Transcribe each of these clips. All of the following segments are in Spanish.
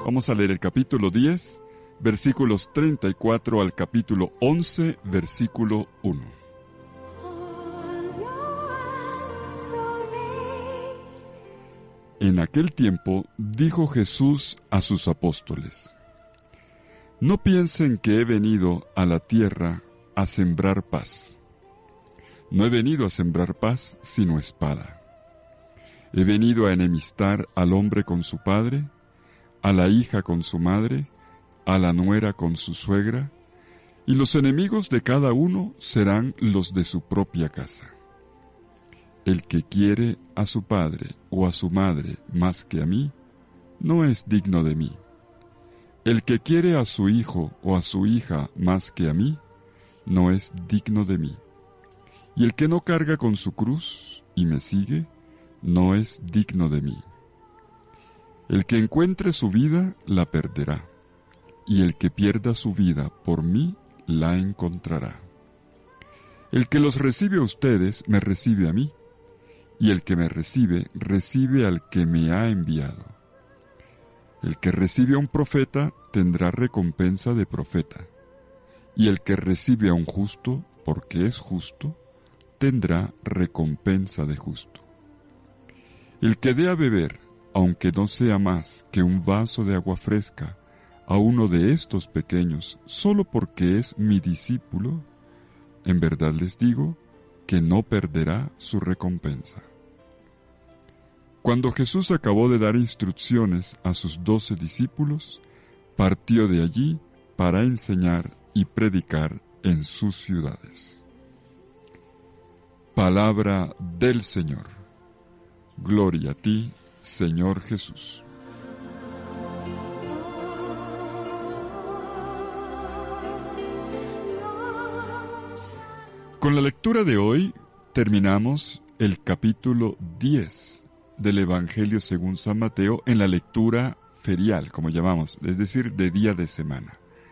Vamos a leer el capítulo 10, versículos 34 al capítulo 11, versículo 1. En aquel tiempo dijo Jesús a sus apóstoles: No piensen que he venido a la tierra a sembrar paz. No he venido a sembrar paz, sino espada. He venido a enemistar al hombre con su padre, a la hija con su madre, a la nuera con su suegra, y los enemigos de cada uno serán los de su propia casa. El que quiere a su padre o a su madre más que a mí, no es digno de mí. El que quiere a su hijo o a su hija más que a mí, no es digno de mí. Y el que no carga con su cruz y me sigue, no es digno de mí. El que encuentre su vida, la perderá, y el que pierda su vida por mí, la encontrará. El que los recibe a ustedes, me recibe a mí, y el que me recibe, recibe al que me ha enviado. El que recibe a un profeta, tendrá recompensa de profeta, y el que recibe a un justo, porque es justo, tendrá recompensa de justo. El que dé a beber, aunque no sea más que un vaso de agua fresca, a uno de estos pequeños, solo porque es mi discípulo, en verdad les digo que no perderá su recompensa. Cuando Jesús acabó de dar instrucciones a sus 12 discípulos, partió de allí para enseñar y predicar en sus ciudades. Palabra del Señor. Gloria a ti, Señor Jesús. Con la lectura de hoy terminamos el capítulo 10 del Evangelio según San Mateo en la lectura ferial, como llamamos, es decir, de día de semana.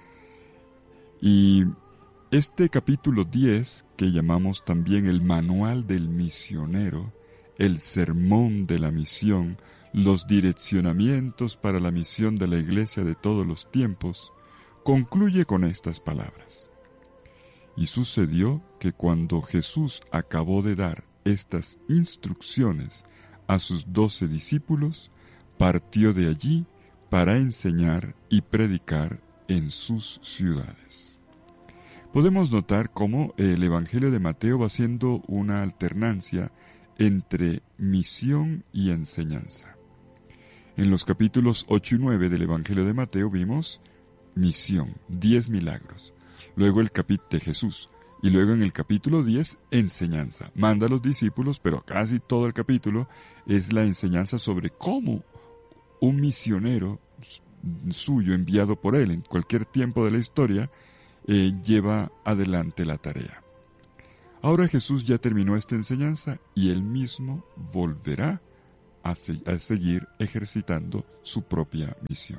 Y este capítulo 10, que llamamos también el Manual del Misionero, el Sermón de la Misión, los direccionamientos para la misión de la Iglesia de todos los tiempos, concluye con estas palabras. Y sucedió que cuando Jesús acabó de dar estas instrucciones a sus 12 discípulos, partió de allí para enseñar y predicar en sus ciudades. Podemos notar cómo el Evangelio de Mateo va siendo una alternancia entre misión y enseñanza. En los capítulos 8 y 9 del Evangelio de Mateo vimos misión, 10 milagros. Luego el capítulo de Jesús. Y luego en el capítulo 10, enseñanza. Manda a los discípulos, pero casi todo el capítulo es la enseñanza sobre cómo un misionero suyo, enviado por él en cualquier tiempo de la historia, lleva adelante la tarea. Ahora Jesús ya terminó esta enseñanza y él mismo volverá a seguir ejercitando su propia misión.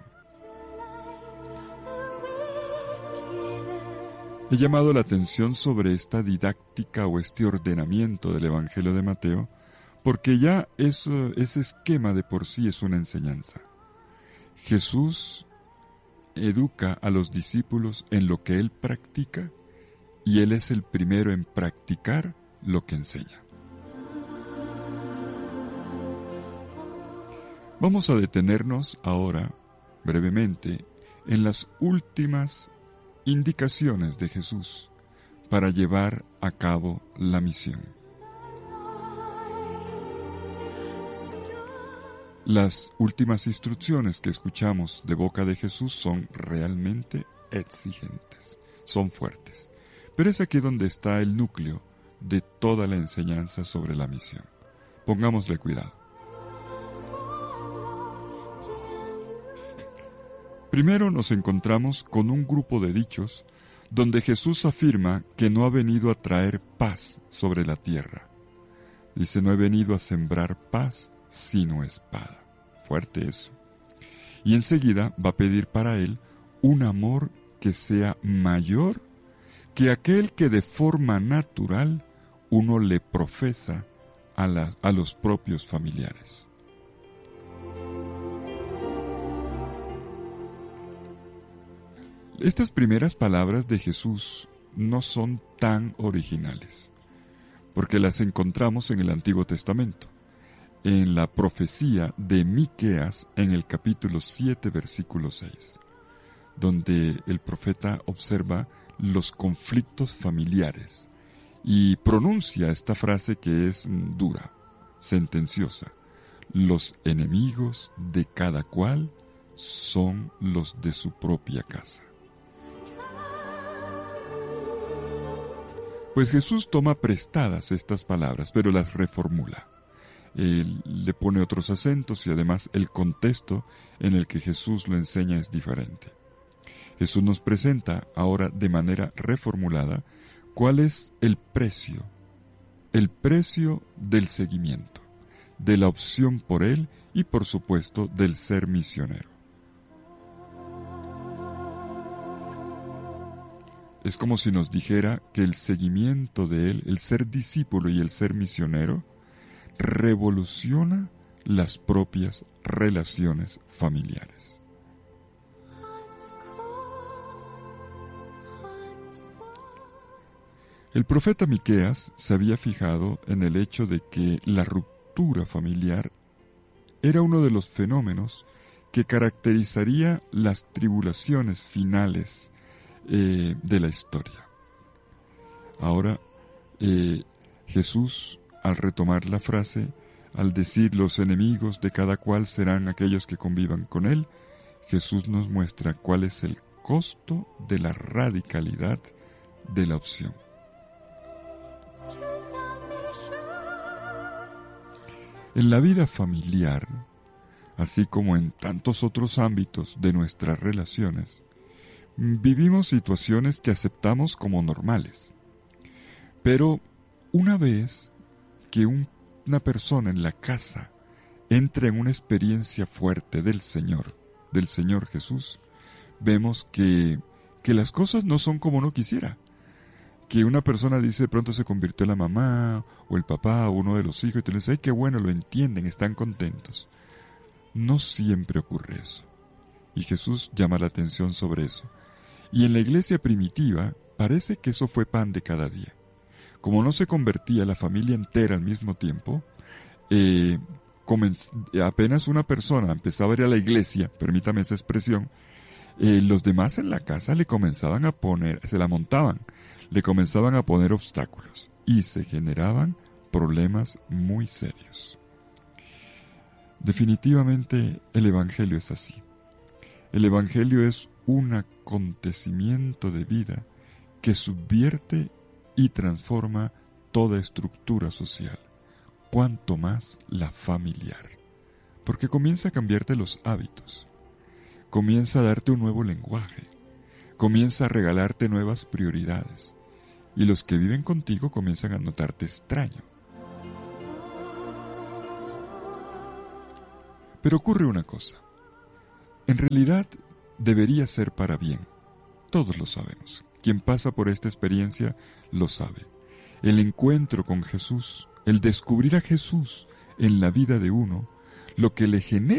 He llamado la atención sobre esta didáctica o este ordenamiento del Evangelio de Mateo, porque ya ese esquema de por sí es una enseñanza. Jesús educa a los discípulos en lo que él practica, y él es el primero en practicar lo que enseña. Vamos a detenernos ahora, brevemente, en las últimas indicaciones de Jesús para llevar a cabo la misión. Las últimas instrucciones que escuchamos de boca de Jesús son realmente exigentes, son fuertes. Pero es aquí donde está el núcleo de toda la enseñanza sobre la misión. Pongámosle cuidado. Primero nos encontramos con un grupo de dichos donde Jesús afirma que no ha venido a traer paz sobre la tierra. Dice, no he venido a sembrar paz, sino espada. Fuerte eso. Y enseguida va a pedir para él un amor que sea mayor que aquel que de forma natural uno le profesa a los propios familiares. Estas primeras palabras de Jesús no son tan originales, porque las encontramos en el Antiguo Testamento, en la profecía de Miqueas en el capítulo 7, versículo 6, donde el profeta observa los conflictos familiares y pronuncia esta frase que es dura, sentenciosa: los enemigos de cada cual son los de su propia casa. Pues Jesús toma prestadas estas palabras, pero las reformula. Él le pone otros acentos y además el contexto en el que Jesús lo enseña es diferente. Jesús nos presenta ahora de manera reformulada cuál es el precio del seguimiento, de la opción por Él y por supuesto del ser misionero. Es como si nos dijera que el seguimiento de Él, el ser discípulo y el ser misionero, revoluciona las propias relaciones familiares. El profeta Miqueas se había fijado en el hecho de que la ruptura familiar era uno de los fenómenos que caracterizaría las tribulaciones finales de la historia. Ahora, Jesús, al retomar la frase, al decir los enemigos de cada cual serán aquellos que convivan con él, Jesús nos muestra cuál es el costo de la radicalidad de la opción. En la vida familiar, así como en tantos otros ámbitos de nuestras relaciones, vivimos situaciones que aceptamos como normales. Pero una vez que una persona en la casa entra en una experiencia fuerte del Señor Jesús, vemos que las cosas no son como uno quisiera. Que una persona dice, de pronto se convirtió la mamá o el papá o uno de los hijos y te dice, ¡ay, qué bueno! Lo entienden, están contentos. No siempre ocurre eso. Y Jesús llama la atención sobre eso. Y en la iglesia primitiva parece que eso fue pan de cada día. Como no se convertía la familia entera al mismo tiempo, apenas una persona empezaba a ir a la iglesia, permítame esa expresión, los demás en la casa le comenzaban a poner, se la montaban, le comenzaban a poner obstáculos y se generaban problemas muy serios. Definitivamente el Evangelio es así. El Evangelio es un acontecimiento de vida que subvierte y transforma toda estructura social, cuanto más la familiar, porque comienza a cambiarte los hábitos, comienza a darte un nuevo lenguaje, comienza a regalarte nuevas prioridades, y los que viven contigo comienzan a notarte extraño. Pero ocurre una cosa, en realidad debería ser para bien, todos lo sabemos. Quien pasa por esta experiencia lo sabe. El encuentro con Jesús, el descubrir a Jesús en la vida de uno, lo que le genera